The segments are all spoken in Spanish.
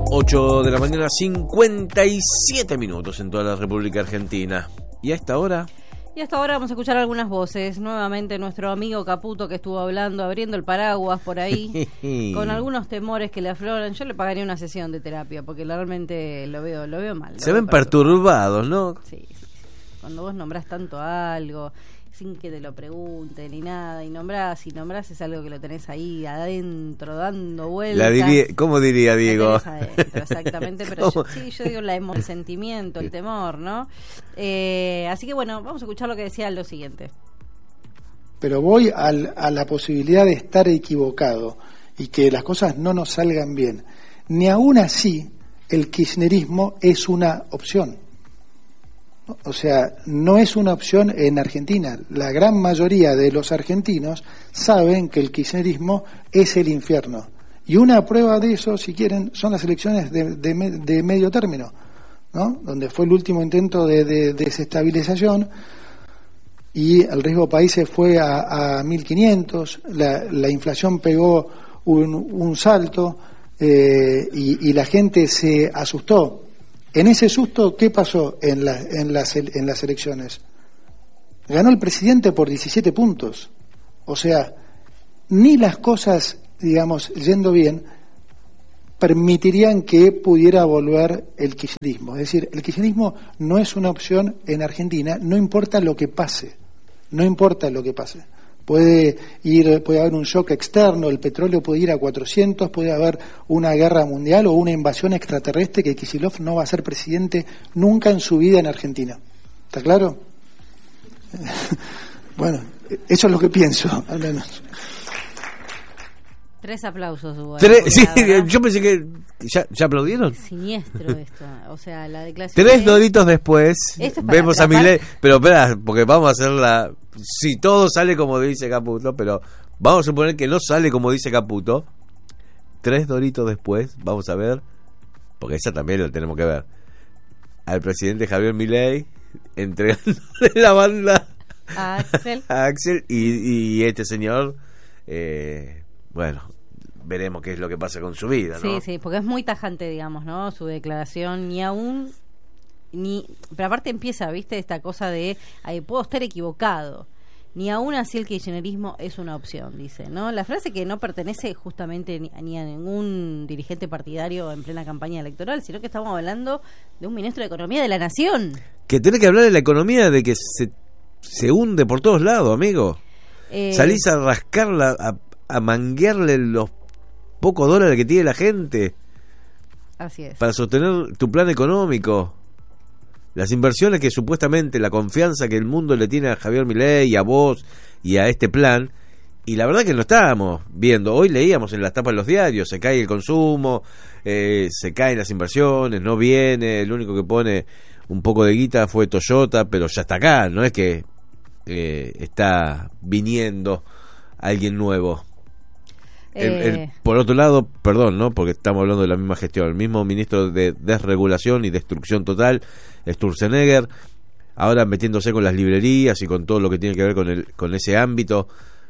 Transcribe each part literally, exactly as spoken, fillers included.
ocho de la mañana, cincuenta y siete minutos en toda la República Argentina. ¿Y a esta hora? Y hasta ahora vamos a escuchar algunas voces. Nuevamente nuestro amigo Caputo, que estuvo hablando, abriendo el paraguas por ahí, con algunos temores que le afloran. Yo le pagaría una sesión de terapia, porque realmente lo veo lo veo mal. Lo Se veo ven perturbados, ¿no? Sí, sí, sí. Cuando vos nombrás tanto algo, sin que te lo pregunten ni nada, y nombrás y nombrás es algo que lo tenés ahí adentro, dando vueltas. La diría, ¿cómo diría Diego? Lo tenés adentro, exactamente, pero yo, sí, yo digo la emo- el sentimiento, el temor, ¿no? Eh, así que bueno, vamos a escuchar lo que decía lo siguiente. Pero voy al, a la posibilidad de estar equivocado y que las cosas no nos salgan bien. Ni aún así el kirchnerismo es una opción. O sea, no es una opción en Argentina. La gran mayoría de los argentinos saben que el kirchnerismo es el infierno. Y una prueba de eso, si quieren, son las elecciones de, de, de medio término, ¿no? Donde fue el último intento de, de, de desestabilización y el riesgo país se fue a, a mil quinientos, la, la inflación pegó un, un salto eh, y, y la gente se asustó. En ese susto, ¿qué pasó en, la, en, las, en las elecciones? Ganó el presidente por diecisiete puntos. O sea, ni las cosas, digamos, yendo bien, permitirían que pudiera volver el kirchnerismo. Es decir, el kirchnerismo no es una opción en Argentina, no importa lo que pase. No importa lo que pase. Puede ir, puede haber un shock externo, el petróleo puede ir a cuatrocientos, puede haber una guerra mundial o una invasión extraterrestre, que Kicillof no va a ser presidente nunca en su vida en Argentina. ¿Está claro? Bueno, eso es lo que pienso, al menos. Tres aplausos hubo. Tres, sí, yo pensé que ya, ya aplaudieron. Siniestro esto, o sea, la declaración. Tres de... doritos después vemos atrapar... a Milei, pero espera, porque vamos a hacer la, si todo sale como dice Caputo, pero vamos a suponer que no sale como dice Caputo. Tres doritos después vamos a ver, porque esa también la tenemos que ver, al presidente Javier Milei entregándole la banda a Axel, a Axel y, y este señor, eh, bueno, veremos qué es lo que pasa con su vida, ¿no? Sí, sí, porque es muy tajante, digamos, ¿no? Su declaración, ni aún, ni, pero aparte empieza, ¿viste? Esta cosa de, ay, puedo estar equivocado, ni aún así el kirchnerismo es una opción, dice, ¿no? La frase que no pertenece justamente ni, ni a ningún dirigente partidario en plena campaña electoral, sino que estamos hablando de un ministro de Economía de la Nación. Que tenés que hablar de la economía, de que se, se hunde por todos lados, amigo. Eh, Salís a rascarla, a a manguearle los pocos dólares que tiene la gente. Así es. Para sostener tu plan económico. Las inversiones que supuestamente, la confianza que el mundo le tiene a Javier Milei y a vos y a este plan, y la verdad que lo estábamos viendo. Hoy leíamos en las tapas de los diarios, se cae el consumo, eh, se caen las inversiones, no viene, el único que pone un poco de guita fue Toyota, pero ya está acá, no es que eh, está viniendo alguien nuevo. El, el, por otro lado, perdón, ¿no? Porque estamos hablando de la misma gestión. El mismo ministro de Desregulación y Destrucción Total, Sturzenegger, ahora metiéndose con las librerías y con todo lo que tiene que ver con el con ese ámbito.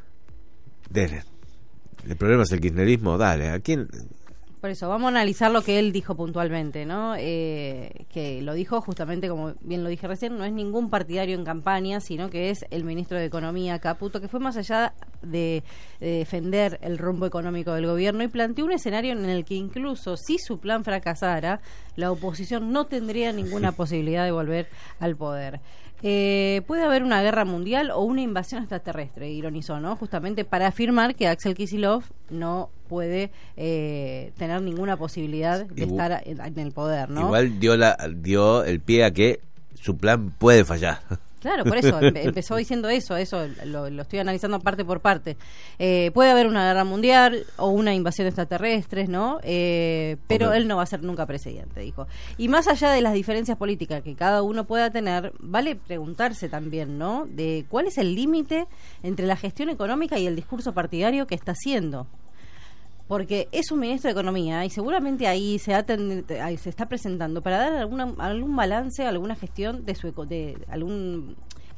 Dele. El problema es el kirchnerismo, dale. ¿A quién? Por eso, vamos a analizar lo que él dijo puntualmente, ¿no? Eh, que lo dijo justamente, como bien lo dije recién, no es ningún partidario en campaña, sino que es el ministro de Economía, Caputo, que fue más allá de, de defender el rumbo económico del gobierno y planteó un escenario en el que incluso si su plan fracasara, la oposición no tendría ninguna posibilidad de volver al poder. Eh, puede haber una guerra mundial o una invasión extraterrestre, ironizó, ¿no? Justamente para afirmar que Axel Kicillof no puede eh, tener ninguna posibilidad de igual, estar en, en el poder, ¿no? Igual dio la dio el pie a que su plan puede fallar. Claro, por eso empe- empezó diciendo eso, eso lo, lo estoy analizando parte por parte. Eh, puede haber una guerra mundial o una invasión extraterrestre, ¿no? Eh, pero okay. Él no va a ser nunca presidente, dijo. Y más allá de las diferencias políticas que cada uno pueda tener, vale preguntarse también, ¿no? De cuál es el límite entre la gestión económica y el discurso partidario que está haciendo. Porque es un ministro de Economía y seguramente ahí se, aten, ahí se está presentando para dar alguna, algún balance, alguna gestión de su de algún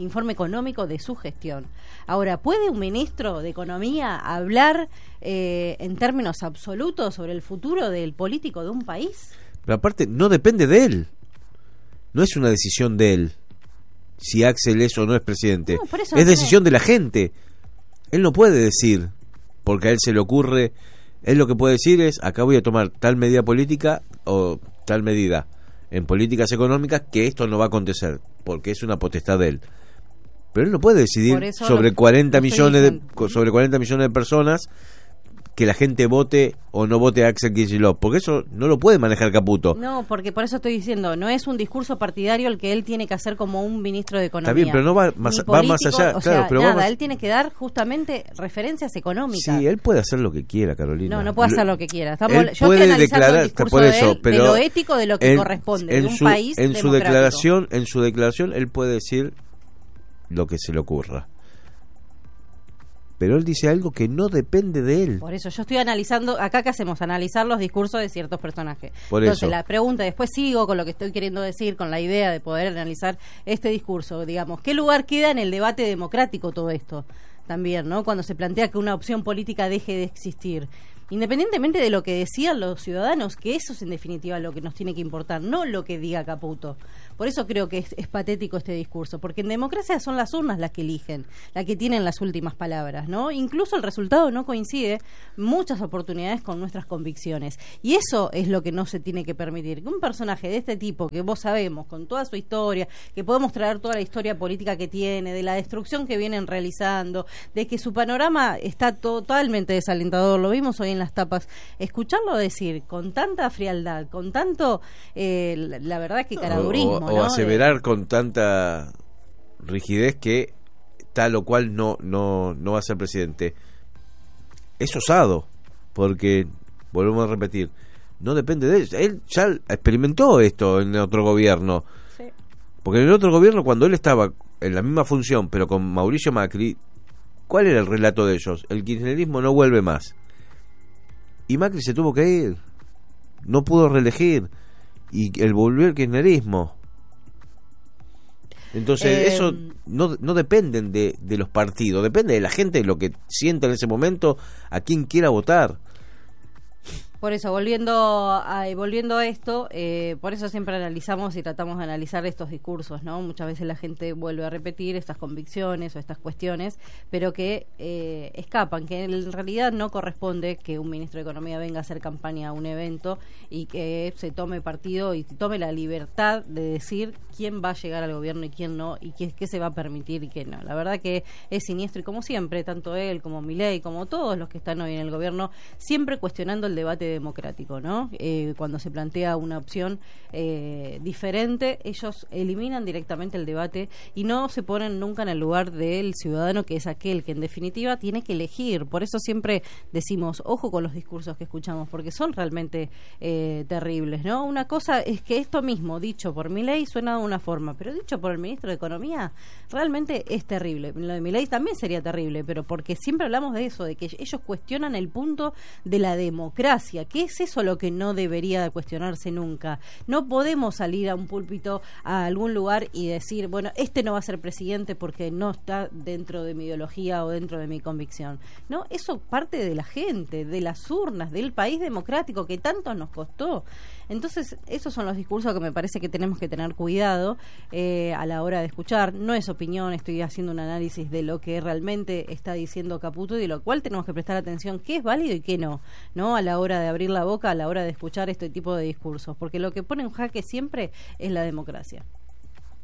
informe económico de su gestión. Ahora, ¿puede un ministro de Economía hablar eh, en términos absolutos sobre el futuro del político de un país? Pero aparte, no depende de él. No es una decisión de él si Axel es o no es presidente. No, por eso es no decisión tiene... de la gente. Él no puede decir, porque a él se le ocurre. Él lo que puede decir es, acá voy a tomar tal medida política o tal medida en políticas económicas, que esto no va a acontecer, porque es una potestad de él. Pero él no puede decidir sobre lo, cuarenta lo millones de, sobre cuarenta millones de personas que la gente vote o no vote a Axel Kicillof, porque eso no lo puede manejar Caputo. No, porque por eso estoy diciendo, no es un discurso partidario el que él tiene que hacer como un ministro de Economía. Está bien, pero no va más, político, va más allá. O claro, sea, pero nada, más... él tiene que dar justamente referencias económicas. Sí, él puede hacer lo que quiera, Carolina. No, no puede hacer lo que quiera. Estamos, él yo puede estoy analizando declarar, el discurso por eso, de él, pero de lo ético, de lo que en, corresponde, en de un su, país en su democrático. declaración, en su declaración, él puede decir lo que se le ocurra. Pero él dice algo que no depende de él. Por eso, yo estoy analizando, acá que hacemos, analizar los discursos de ciertos personajes. Por Entonces, eso. la pregunta, después sigo con lo que estoy queriendo decir, con la idea de poder analizar este discurso, digamos, ¿qué lugar queda en el debate democrático todo esto? También, ¿no? Cuando se plantea que una opción política deje de existir. Independientemente de lo que decían los ciudadanos, que eso es en definitiva lo que nos tiene que importar, no lo que diga Caputo. Por eso creo que es, es patético este discurso, porque en democracia son las urnas las que eligen, las que tienen las últimas palabras, ¿no? Incluso el resultado no coincide muchas oportunidades con nuestras convicciones. Y eso es lo que no se tiene que permitir. Que un personaje de este tipo, que vos sabemos, con toda su historia, que podemos traer toda la historia política que tiene, de la destrucción que vienen realizando, de que su panorama está totalmente desalentador, lo vimos hoy en las tapas, escucharlo decir con tanta frialdad, con tanto, eh, la, la verdad que caradurismo, o, o ¿no? aseverar de... con tanta rigidez que tal o cual no, no, no va a ser presidente, es osado, porque, volvemos a repetir, no depende de él. Él ya experimentó esto en otro gobierno, sí. Porque en el otro gobierno, cuando él estaba en la misma función, pero con Mauricio Macri, ¿cuál era el relato de ellos? El kirchnerismo no vuelve más. Y Macri se tuvo que ir, no pudo reelegir, y él volvió el kirchnerismo. Entonces eh, eso no, no dependen de, de los partidos, depende de la gente, de lo que sienta en ese momento, a quien quiera votar. Por eso, volviendo a, volviendo a esto, eh, por eso siempre analizamos y tratamos de analizar estos discursos, ¿no? Muchas veces la gente vuelve a repetir estas convicciones o estas cuestiones, pero que eh, escapan, que en realidad no corresponde que un ministro de Economía venga a hacer campaña a un evento y que se tome partido y tome la libertad de decir quién va a llegar al gobierno y quién no, y qué, qué se va a permitir y qué no. La verdad que es siniestro, y como siempre, tanto él como Milei, como todos los que están hoy en el gobierno, siempre cuestionando el debate democrático, ¿no? Eh, cuando se plantea una opción eh, diferente, ellos eliminan directamente el debate y no se ponen nunca en el lugar del ciudadano, que es aquel que en definitiva tiene que elegir. Por eso siempre decimos, ojo con los discursos que escuchamos, porque son realmente eh, terribles, ¿no? Una cosa es que esto mismo, dicho por Milei, suena de una forma, pero dicho por el ministro de Economía, realmente es terrible. Lo de Milei también sería terrible, pero porque siempre hablamos de eso, de que ellos cuestionan el punto de la democracia. ¿Qué es eso lo que no debería de cuestionarse nunca? No podemos salir a un púlpito, a algún lugar y decir, bueno, este no va a ser presidente porque no está dentro de mi ideología o dentro de mi convicción. No, eso parte de la gente, de las urnas, del país democrático que tanto nos costó. Entonces, esos son los discursos que me parece que tenemos que tener cuidado eh, a la hora de escuchar. No es opinión, estoy haciendo un análisis de lo que realmente está diciendo Caputo y de lo cual tenemos que prestar atención, qué es válido y qué no, ¿no? A la hora de abrir la boca, a la hora de escuchar este tipo de discursos, porque lo que pone en jaque siempre es la democracia.